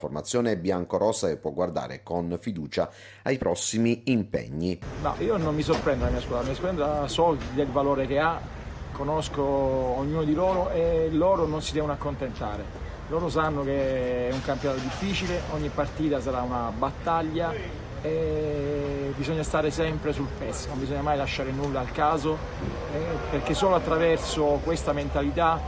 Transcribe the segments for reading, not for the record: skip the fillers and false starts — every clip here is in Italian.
Formazione biancorossa e può guardare con fiducia ai prossimi impegni. No, io non mi sorprendo la mia squadra so del valore che ha, conosco ognuno di loro e loro non si devono accontentare. Loro sanno che è un campionato difficile, ogni partita sarà una battaglia e bisogna stare sempre sul pezzo, non bisogna mai lasciare nulla al caso, perché solo attraverso questa mentalità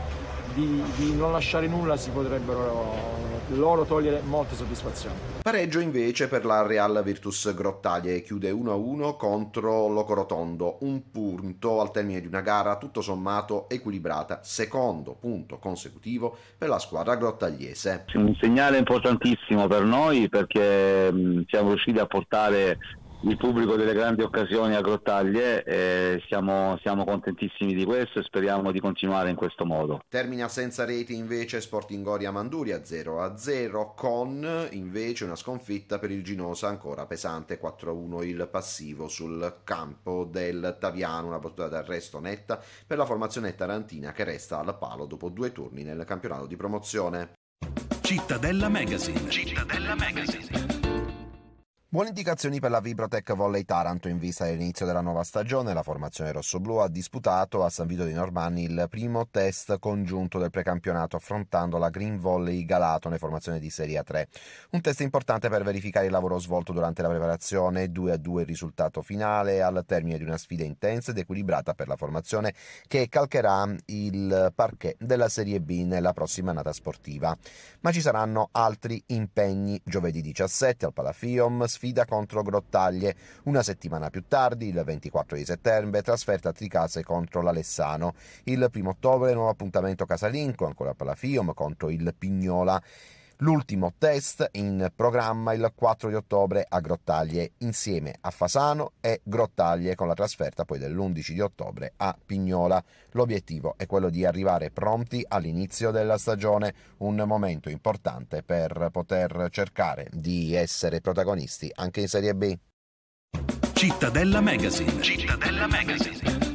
di non lasciare nulla si potrebbero loro togliere molte soddisfazioni. Pareggio invece per la Real Virtus Grottaglie, chiude 1-1 contro Locorotondo, un punto al termine di una gara tutto sommato equilibrata, secondo punto consecutivo per la squadra grottagliese. Un segnale importantissimo per noi perché siamo riusciti a portare il pubblico delle grandi occasioni a Grottaglie e siamo contentissimi di questo e speriamo di continuare in questo modo. Termina senza reti invece Sporting Oria Manduria 0-0 con invece una sconfitta per il Ginosa ancora pesante 4-1 il passivo sul campo del Taviano, una battuta d'arresto netta per la formazione tarantina che resta al palo dopo 2 turni nel campionato di promozione. Cittadella Magazine. Cittadella Magazine. Buone indicazioni per la Vibrotech Volley Taranto in vista dell'inizio della nuova stagione. La formazione rossoblù ha disputato a San Vito dei Normanni il primo test congiunto del precampionato affrontando la Green Volley Galatone, formazione di Serie A3. Un test importante per verificare il lavoro svolto durante la preparazione, 2-2 il risultato finale al termine di una sfida intensa ed equilibrata per la formazione che calcherà il parquet della Serie B nella prossima annata sportiva. Ma ci saranno altri impegni. Giovedì 17 al Palafium, sfida contro Grottaglie, una settimana più tardi, il 24 di settembre, trasferta a Tricase contro l'Alessano. Il 1 ottobre, nuovo appuntamento casalingo, ancora a Palafium, contro il Pignola. L'ultimo test in programma il 4 di ottobre a Grottaglie, insieme a Fasano e Grottaglie, con la trasferta poi dell'11 di ottobre a Pignola. L'obiettivo è quello di arrivare pronti all'inizio della stagione, un momento importante per poter cercare di essere protagonisti anche in Serie B. Cittadella Magazine. Cittadella Magazine.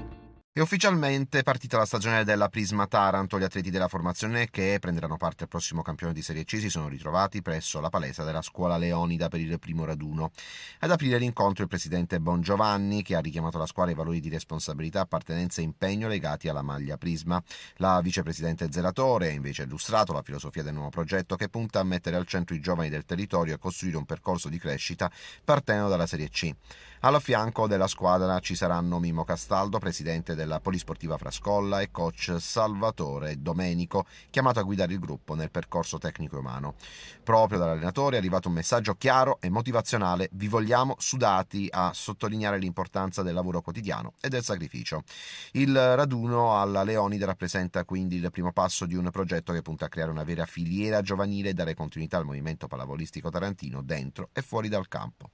È ufficialmente partita la stagione della Prisma Taranto. Gli atleti della formazione che prenderanno parte al prossimo campione di Serie C si sono ritrovati presso la palestra della Scuola Leonida per il primo raduno. Ad aprire l'incontro il presidente Bongiovanni, che ha richiamato la squadra ai valori di responsabilità, appartenenza e impegno legati alla maglia Prisma. La vicepresidente Zelatore ha invece illustrato la filosofia del nuovo progetto che punta a mettere al centro i giovani del territorio e a costruire un percorso di crescita partendo dalla Serie C. Allo fianco della squadra ci saranno Mimo Castaldo, presidente della Polisportiva Frascolla, e coach Salvatore Domenico, chiamato a guidare il gruppo nel percorso tecnico e umano. Proprio dall'allenatore è arrivato un messaggio chiaro e motivazionale: vi vogliamo sudati, a sottolineare l'importanza del lavoro quotidiano e del sacrificio. Il raduno alla Leonide rappresenta quindi il primo passo di un progetto che punta a creare una vera filiera giovanile e dare continuità al movimento pallavolistico tarantino dentro e fuori dal campo.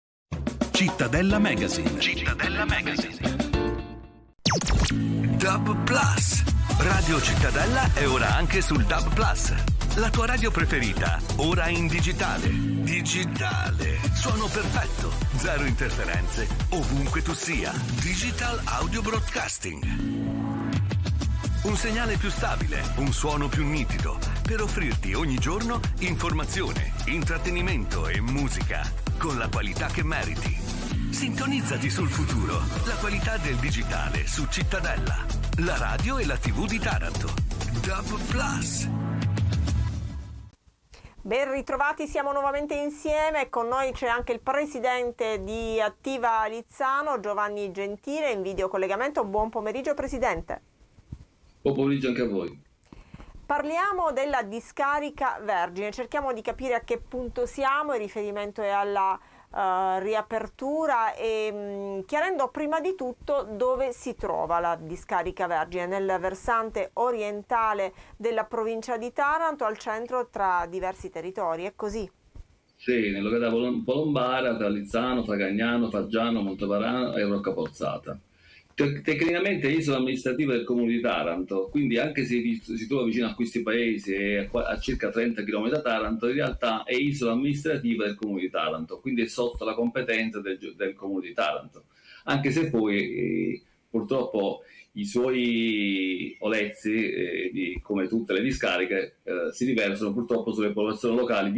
Cittadella Magazine. Cittadella Magazine. DAB Plus. Radio Cittadella è ora anche sul DAB Plus. La tua radio preferita, ora in digitale. Digitale. Suono perfetto. Zero interferenze. Ovunque tu sia. Digital Audio Broadcasting. Un segnale più stabile, un suono più nitido, per offrirti ogni giorno informazione, intrattenimento e musica con la qualità che meriti. Sintonizzati sul futuro, la qualità del digitale su Cittadella, la radio e la TV di Taranto. DAB Plus. Ben ritrovati, siamo nuovamente insieme. Con noi c'è anche il presidente di Attiva Lizzano, Giovanni Gentile, in videocollegamento. Buon pomeriggio, presidente. Buon pomeriggio anche a voi. Parliamo della discarica Vergine, cerchiamo di capire a che punto siamo, il riferimento è alla riapertura e chiarendo prima di tutto dove si trova la discarica Vergine, nel versante orientale della provincia di Taranto, al centro tra diversi territori, è così? Sì, nella località Polombara, tra Lizzano, Fagagnano, Faggiano, Monteparano e Roccaporzata. Tecnicamente è isola amministrativa del comune di Taranto, quindi anche se si trova vicino a questi paesi e a circa 30 km da Taranto, in realtà è isola amministrativa del comune di Taranto, quindi è sotto la competenza del comune di Taranto, anche se poi purtroppo i suoi olezzi, come tutte le discariche, si riversano purtroppo sulle popolazioni locali